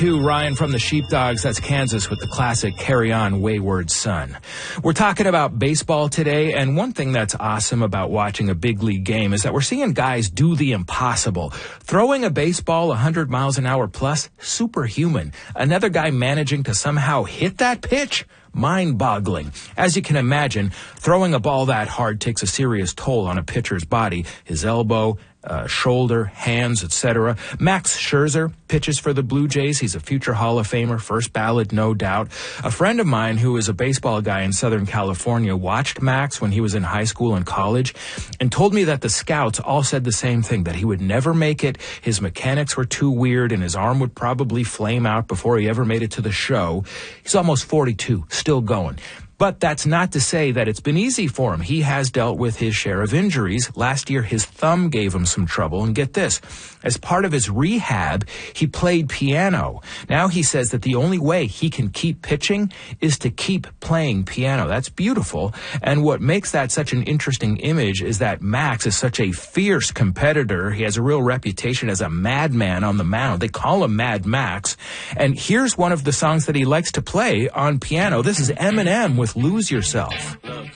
Ryan from the Sheepdogs, that's Kansas, with the classic Carry On Wayward Son. We're talking about baseball today, and one thing that's awesome about watching a big league game is that we're seeing guys do the impossible. Throwing a baseball 100 miles an hour plus, superhuman. Another guy managing to somehow hit that pitch, mind-boggling. As you can imagine, throwing a ball that hard takes a serious toll on a pitcher's body. His elbow, shoulder, hands, etc. Max Scherzer pitches for the Blue Jays. He's a future Hall of Famer, first ballot, no doubt. A friend of mine who is a baseball guy in Southern California watched Max when he was in high school and college and told me that the scouts all said the same thing, that he would never make it, his mechanics were too weird, and his arm would probably flame out before he ever made it to the show. He's almost 42, still going. But that's not to say that it's been easy for him. He has dealt with his share of injuries. Last year, his thumb gave him some trouble. And get this, as part of his rehab, he played piano. Now he says that the only way he can keep pitching is to keep playing piano. That's beautiful. And what makes that such an interesting image is that Max is such a fierce competitor. He has a real reputation as a madman on the mound. They call him Mad Max. And here's one of the songs that he likes to play on piano. This is Eminem with Lose Yourself.